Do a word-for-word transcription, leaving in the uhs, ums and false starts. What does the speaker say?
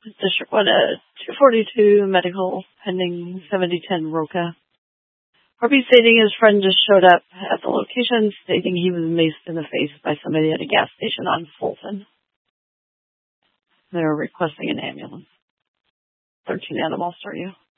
District one, uh, two forty-two medical pending seventy ten Roca. Harvey stating his friend just showed up at the location, stating he was maced in the face by somebody at a gas station on Fulton. They're requesting an ambulance. thirteen animals, are you?